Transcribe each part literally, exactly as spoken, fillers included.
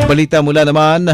Balita mula naman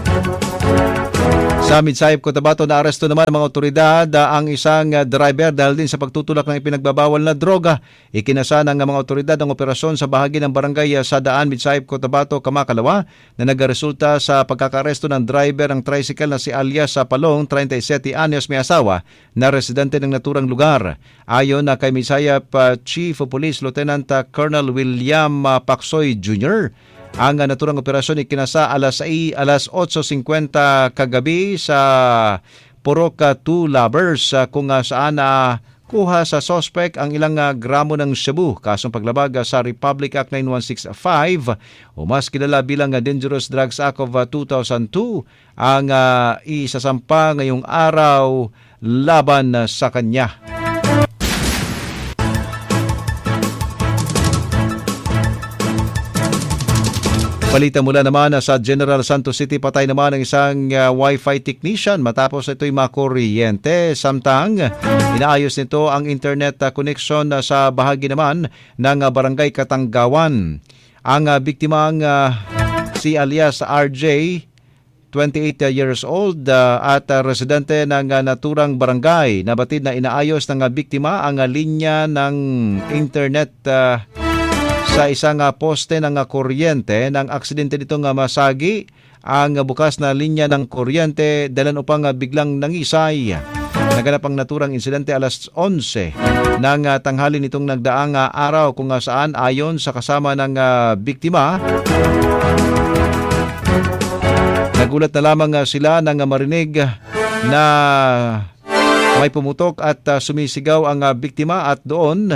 sa Midsayap, Cotabato, na aresto naman ng mga otoridad ang isang driver dahil din sa pagtutulak ng ipinagbabawal na droga. Ikinasa ng mga otoridad ang operasyon sa bahagi ng barangay sa Daan, Midsayap, Cotabato, Kamakalawa na nagresulta sa pagkakaresto ng driver ng tricycle na si alias Palong, thirty-seven anyos, may asawa na residente ng naturang lugar. Ayon na kay Midsayap Chief of Police Lieutenant Colonel William Pacsoy Junior, ang naturang operasyon ikinasa alas alas otso singkwenta kagabi sa Purok two Lovers kung saan na kuha sa suspect ang ilang gramo ng shabu, kasong paglabag sa Republic Act nine one six five o mas kilala bilang Dangerous Drugs Act of two thousand two ang uh, isasampa ngayong araw laban sa kanya. Balita mula naman sa General Santos City, patay naman ang isang uh, Wi-Fi technician matapos ito'y makuryente. Samtang inaayos nito ang internet uh, connection uh, sa bahagi naman ng uh, Barangay Katanggawan. Ang uh, biktimang uh, si alias R J, twenty-eight years old uh, at uh, residente ng uh, naturang barangay. Nabatid na inaayos ng uh, biktima ang uh, linya ng internet uh, sa isang uh, poste ng uh, kuryente. Nang aksidente nitong uh, masagi ang uh, bukas na linya ng kuryente dalan upang uh, biglang nangisay. Naganap ang naturang insidente alas onse ng uh, tanghali nitong nagdaang uh, araw kung uh, saan ayon sa kasama ng uh, biktima, nagulat na lamang uh, sila nang uh, marinig na may pumutok at uh, sumisigaw ang uh, biktima at doon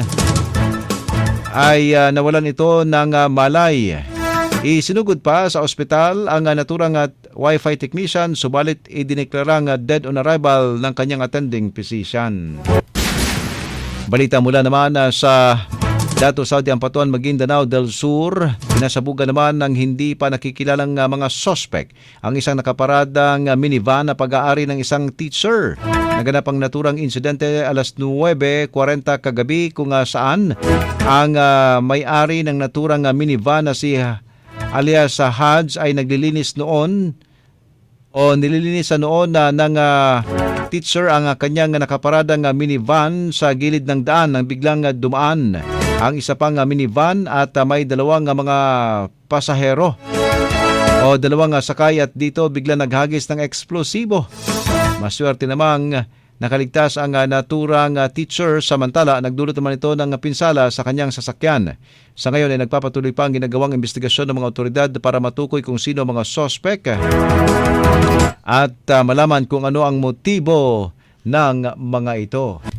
ay uh, nawalan ito ng uh, malay. Isinugod pa sa ospital ang uh, naturang at Wi-Fi technician, subalit idineklarang uh, dead on arrival ng kanyang attending physician. Balita mula naman uh, sa Dato Saudi Ampatuan, Maguindanao del Sur, pinasabugan naman ng hindi pa nakikilalang uh, mga suspect ang isang nakaparadang uh, minivan na pag-aari ng isang teacher. Naganap ang naturang insidente alas nuwebe kuwarenta kagabi kung uh, saan ang uh, may-ari ng naturang uh, minivan na si uh, alias uh, Haj ay naglilinis noon o nililinisan noon uh, ng uh, teacher ang uh, kanyang nakaparadang uh, minivan sa gilid ng daan nang biglang uh, dumaan ang isa pang uh, minivan at uh, may dalawang uh, mga pasahero o dalawang uh, sakay at dito biglang naghagis ng eksplosibo. Maswerte namang nakaligtas ang uh, naturang uh, teacher, samantala nagdulot naman ito ng pinsala sa kanyang sasakyan. Sa ngayon ay nagpapatuloy pa ang ginagawang investigasyon ng mga otoridad para matukoy kung sino ang mga suspect at uh, malaman kung ano ang motibo ng mga ito.